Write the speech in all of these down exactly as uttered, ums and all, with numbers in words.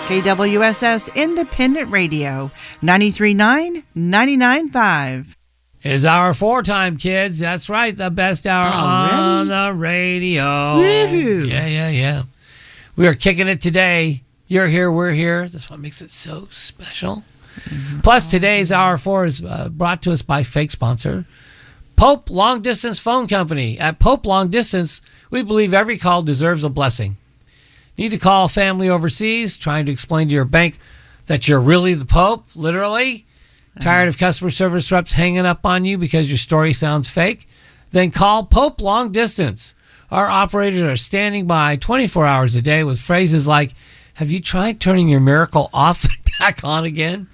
K W S S Independent Radio, ninety-three point nine, ninety-nine point five. It is hour four time, kids. That's right, the best hour Already? on the radio. Woo-hoo. Yeah, yeah, yeah. We are kicking it today. You're here, we're here. That's what makes it so special. Mm-hmm. Plus, today's hour four is uh, brought to us by fake sponsor, Pope Long Distance Phone Company. At Pope Long Distance, we believe every call deserves a blessing. Need to call family overseas, trying to explain to your bank that you're really the Pope, literally? Tired of customer service reps hanging up on you because your story sounds fake? Then call Pope Long Distance. Our operators are standing by twenty-four hours a day with phrases like, have you tried turning your miracle off and back on again?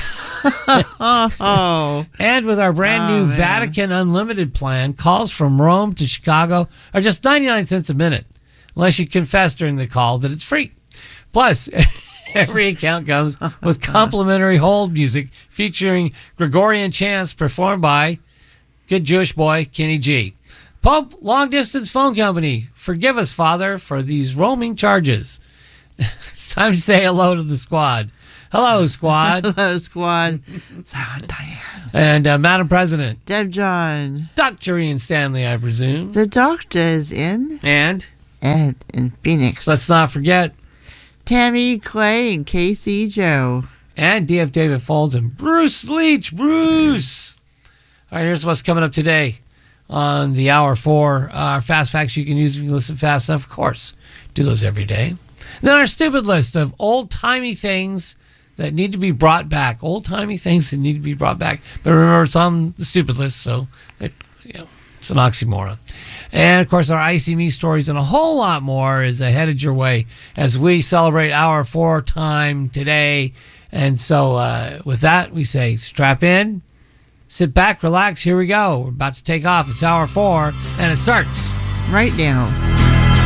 Oh. And with our brand new Oh, man. Vatican Unlimited plan, calls from Rome to Chicago are just ninety-nine cents a minute, unless you confess during the call that it's free. Plus, every account comes with complimentary hold music featuring Gregorian chants performed by good Jewish boy Kenny G. Pope Long Distance Phone Company, forgive us, Father, for these roaming charges. It's time to say hello to the squad. Hello, squad. Hello, squad. Silent Diane. And uh, Madam President. Deb John. Doctor Ian Stanley, I presume. The doctor is in. And? Ed in Phoenix. Let's not forget. Tammy Clay and Casey Joe. And D F David Folds and Bruce Leach. Bruce! All right, here's what's coming up today on the hour four. Our fast facts you can use if you listen fast enough, of course. Do those every day. Then our stupid list of old-timey things that need to be brought back. Old-timey things that need to be brought back. But remember, it's on the stupid list, so it, you know, it's an oxymoron. And, of course, our I C Me stories and a whole lot more is headed your way as we celebrate hour four time today. And so uh, with that, we say strap in, sit back, relax. Here we go. We're about to take off. It's hour four, and it starts Right now.